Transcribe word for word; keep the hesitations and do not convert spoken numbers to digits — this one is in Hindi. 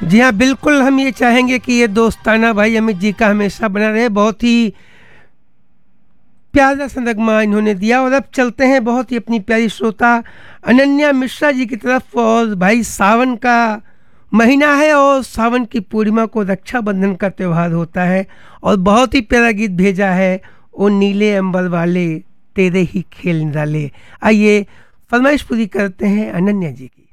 जी हाँ, बिल्कुल हम ये चाहेंगे कि ये दोस्ताना भाई अमित जी का हमेशा बना रहे। बहुत ही प्यारा सा नगमा इन्होंने दिया। और अब चलते हैं बहुत ही अपनी प्यारी श्रोता अनन्या मिश्रा जी की तरफ। और भाई सावन का महीना है और सावन की पूर्णिमा को रक्षाबंधन का त्यौहार होता है और बहुत ही प्यारा गीत भेजा है, ओ नीले अंबर वाले तेरे ही खेल निराले। आइए फरमाइश पूरी करते हैं अनन्या जी की।